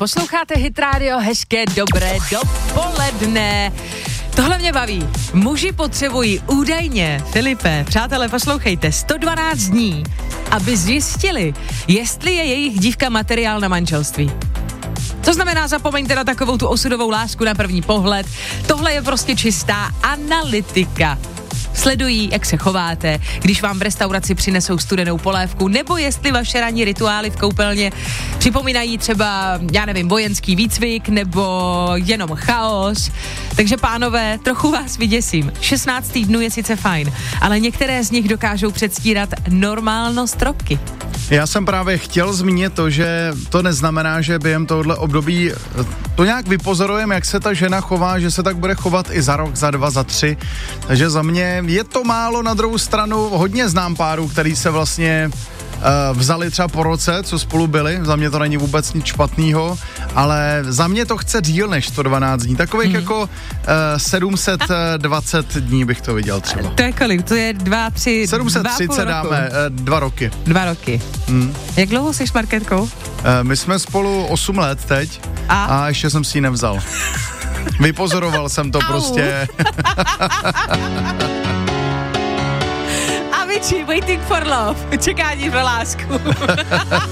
Posloucháte Hit Radio, hezké dobré dopoledne. Tohle mě baví. Muži potřebují údajně, Filipe, přátelé, poslouchejte, 112 dní, aby zjistili, jestli je jejich dívka materiál na manželství. To znamená, zapomeňte na takovou tu osudovou lásku na první pohled. Tohle je prostě čistá analytika. Sledují, jak se chováte, když vám v restauraci přinesou studenou polévku, nebo jestli vaše ranní rituály v koupelně připomínají třeba, já nevím, vojenský výcvik, nebo jenom chaos. Takže pánové, trochu vás vyděsím. 16 týdnů je sice fajn, ale některé z nich dokážou předstírat normálnost roky. Já jsem právě chtěl zmínit to, že to neznamená, že během tohohle období to nějak vypozorujeme, jak se ta žena chová, že se tak bude chovat i za rok, za 2, za 3. Takže za mě je to málo, na druhou stranu hodně znám párů, který se vlastně vzali třeba po roce, co spolu byli, za mě to není vůbec nic špatného, ale za mě to chce díl než 112 dní, takových jako 720 dní bych to viděl třeba. To je kolik? To je 2, 3, 730 dáme 2 roky. 2 roky. Jak dlouho jsi s Markétkou? My jsme spolu 8 let teď a ještě jsem si ji nevzal. Vypozoroval jsem to prostě. Avicii, Waiting for Love, čekání pro lásku.